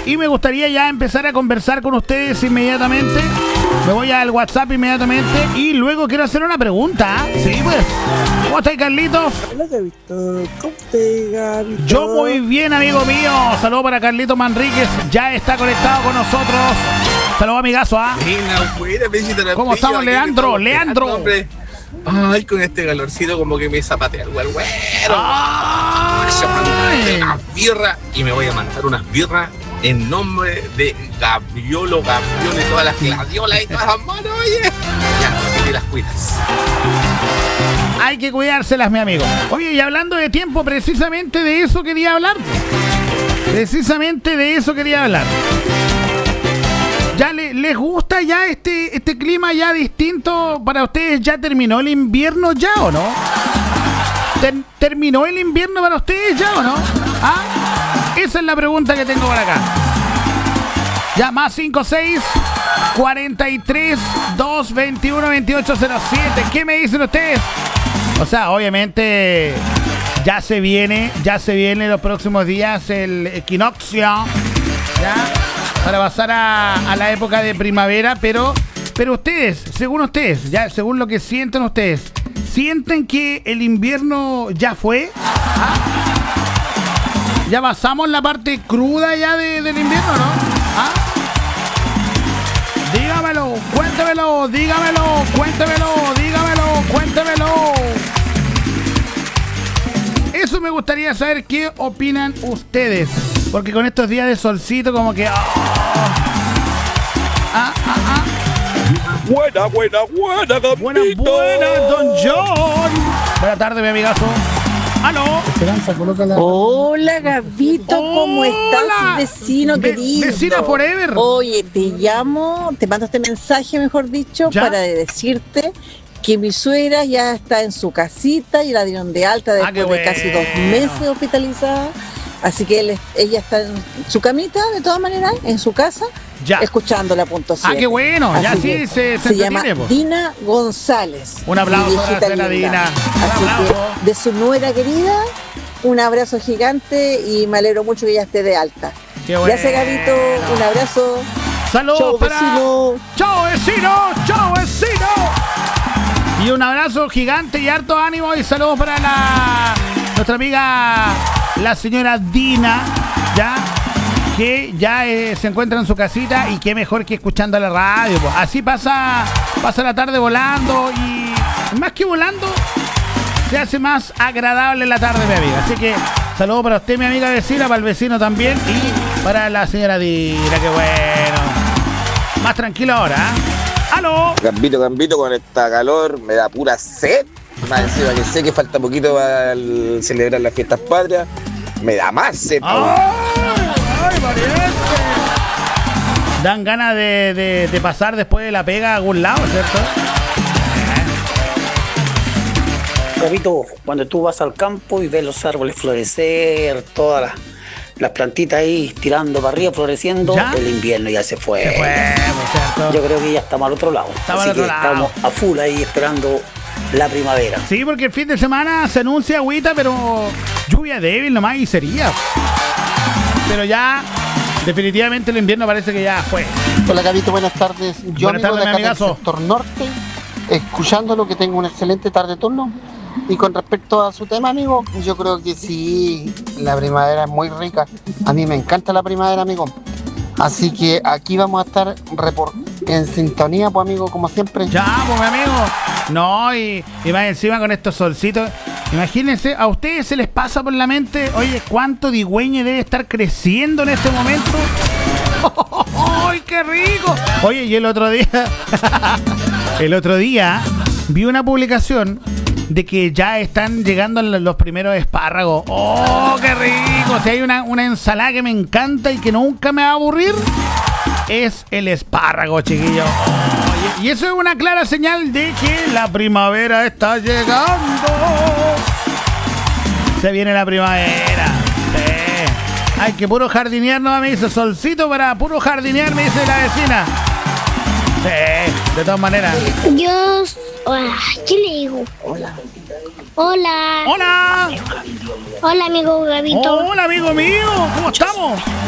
y me gustaría ya empezar a conversar con ustedes inmediatamente. Me voy al WhatsApp inmediatamente y luego quiero hacer una pregunta. Sí, pues. ¿Cómo estás, Carlitos? Hola, Gabito. ¿Cómo estás, Gabito? Yo muy bien, amigo mío. Saludos para Carlitos Manríquez. Ya está conectado con nosotros. Saludos, amigazo. ¿Cómo estamos, Leandro? Leandro. Ay, con este calorcito como que me zapatea el güero. Unas birras y me voy a mandar unas birras en nombre de Gaviolo, Gaviolo y todas las gladiolas y todas las manos, oye. Ya, que las cuidas. Hay que cuidárselas, mi amigo. Oye, y hablando de tiempo, precisamente de eso quería hablar. ¿Ya les gusta ya este clima ya distinto? ¿Para ustedes ya terminó el invierno ya o no? ¿Terminó el invierno para ustedes ya o no? ¿Ah? Esa es la pregunta que tengo por acá. Ya, más 56 43 221 2807. ¿Qué me dicen ustedes? O sea, obviamente ya se viene los próximos días el equinoccio, ¿ya? Para pasar a la época de primavera, pero ustedes, según lo que sienten ustedes, ¿sienten que el invierno ya fue? ¿Ah? ¿Ya pasamos la parte cruda ya del invierno, no? ¿Ah? Dígamelo, cuéntemelo. Eso me gustaría saber qué opinan ustedes. Porque con estos días de solcito como que... Buena, Gabito. Buena, Don John. Buenas tardes, mi amigazo. ¡Aló! Esperanza, colócala. Hola, Gabito, ¿cómo estás, vecino querido? Vecina forever. Oye, te llamo, te mando este mensaje, mejor dicho, ¿ya? Para decirte que mi suegra ya está en su casita y la dieron de alta después de casi 2 meses hospitalizada. Así que ella está en su camita, de todas maneras, en su casa, ya, escuchando la punto 7. Qué bueno. Así ya sí se llama pues. Dina González. Un aplauso para la Dina. Así que de su nuera querida, un abrazo gigante y me alegro mucho que ella esté de alta. Qué bueno. Gracias, Gabito. Un abrazo. Saludos Chau, para... vecino. Chao, vecino. Y un abrazo gigante y harto ánimo y saludos para nuestra amiga, la señora Dina, ¿ya? Que ya se encuentra en su casita y qué mejor que escuchando la radio, pues. Así pasa la tarde volando y más que volando, se hace más agradable la tarde, mi amiga. Así que saludos para usted, mi amiga vecina, para el vecino también y para la señora Dina, qué bueno. Más tranquilo ahora, ¿eh? ¡Aló! Gambito, con esta calor me da pura sed. Más encima que sé que falta poquito para celebrar las fiestas patrias. Me da más sed. ¡Ay, pariente! Dan ganas de pasar después de la pega a algún lado, ¿cierto? Gabito, cuando tú vas al campo y ves los árboles florecer, todas las plantitas ahí tirando para arriba, floreciendo, ¿ya? El invierno ya se fue. ¿Cierto? Yo creo que ya estamos al otro lado. Estamos a full ahí esperando la primavera. Sí, porque el fin de semana se anuncia agüita, pero lluvia débil nomás y sería. Pero ya, definitivamente el invierno parece que ya fue. Hola, Gabito, buenas tardes. Yo Buenas tardes, de acá mi del amigazo. sector norte, escuchándolo, que tengo una excelente tarde turno. Y con respecto a su tema, amigo, yo creo que sí, la primavera es muy rica. A mí me encanta la primavera, amigo. Así que aquí vamos a estar en sintonía, pues, amigo, como siempre. Ya, pues, mi amigo. No, y más encima con estos solcitos. Imagínense, a ustedes se les pasa por la mente, oye, ¿cuánto digüeñe debe estar creciendo en este momento? ¡Ay, qué rico! Oye, y el otro día vi una publicación de que ya están llegando los primeros espárragos. ¡Oh, qué rico! Si hay una ensalada que me encanta y que nunca me va a aburrir, es el espárrago, chiquillo. Oh, y eso es una clara señal de que la primavera está llegando. Se viene la primavera. Sí. Ay, que puro jardinear, no me dice solcito para puro jardinear, me dice la vecina. Sí, de todas maneras. Hola, ¿qué le digo? Hola. Hola. Hola. Hola, amigo Gabito. Hola, amigo mío. ¿Cómo estamos?